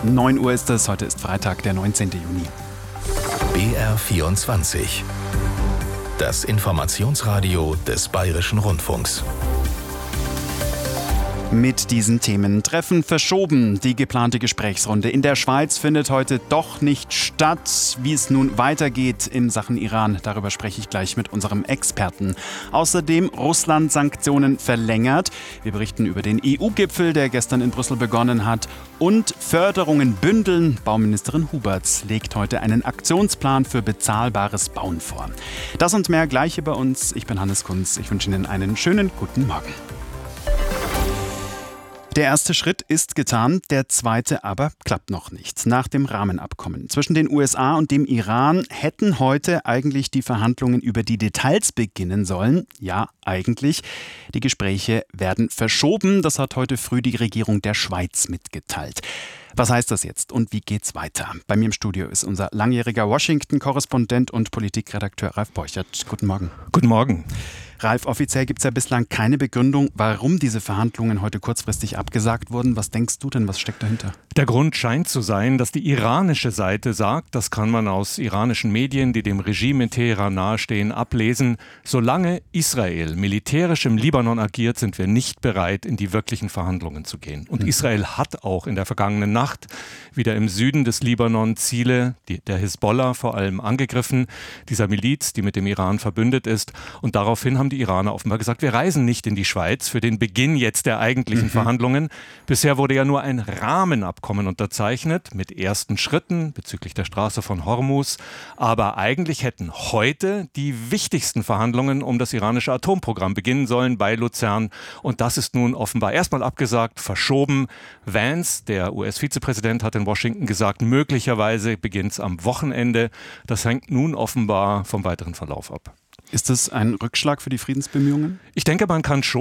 9 Uhr ist es, heute ist Freitag, der 19. Juni. BR24. Das Informationsradio des Bayerischen Rundfunks. Mit diesen Themen: Treffen verschoben. Die geplante Gesprächsrunde in der Schweiz findet heute doch nicht statt. Wie es nun weitergeht in Sachen Iran, darüber spreche ich gleich mit unserem Experten. Außerdem Russland Sanktionen verlängert. Wir berichten über den EU-Gipfel, der gestern in Brüssel begonnen hat. Und Förderungen bündeln. Bauministerin Huberts legt heute einen Aktionsplan für bezahlbares Bauen vor. Das und mehr gleich hier bei uns. Ich bin Hannes Kunz. Ich wünsche Ihnen einen schönen guten Morgen. Der erste Schritt ist getan, der zweite aber klappt noch nicht. Nach dem Rahmenabkommen zwischen den USA und dem Iran hätten heute eigentlich die Verhandlungen über die Details beginnen sollen. Ja, eigentlich. Die Gespräche werden verschoben. Das hat heute früh die Regierung der Schweiz mitgeteilt. Was heißt das jetzt und wie geht's weiter? Bei mir im Studio ist unser langjähriger Washington-Korrespondent und Politikredakteur Ralf Borchert. Guten Morgen. Guten Morgen. Ralf, offiziell gibt es ja bislang keine Begründung, warum diese Verhandlungen heute kurzfristig abgesagt wurden. Was denkst du denn, was steckt dahinter? Der Grund scheint zu sein, dass die iranische Seite sagt, das kann man aus iranischen Medien, die dem Regime in Teheran nahestehen, ablesen: Solange Israel militärisch im Libanon agiert, sind wir nicht bereit, in die wirklichen Verhandlungen zu gehen. Und Israel hat auch in der vergangenen Nacht wieder im Süden des Libanon Ziele der Hisbollah vor allem angegriffen, dieser Miliz, die mit dem Iran verbündet ist. Und daraufhin haben die Iraner offenbar gesagt, wir reisen nicht in die Schweiz für den Beginn jetzt der eigentlichen Verhandlungen. Bisher wurde ja nur ein Rahmenabkommen unterzeichnet mit ersten Schritten bezüglich der Straße von Hormuz. Aber eigentlich hätten heute die wichtigsten Verhandlungen um das iranische Atomprogramm beginnen sollen bei Luzern. Und das ist nun offenbar erstmal abgesagt, verschoben. Vance, der US-Vizepräsident, hat in Washington gesagt, möglicherweise beginnt es am Wochenende. Das hängt nun offenbar vom weiteren Verlauf ab. Ist das ein Rückschlag für die Friedensbemühungen? Ich denke, man kann schon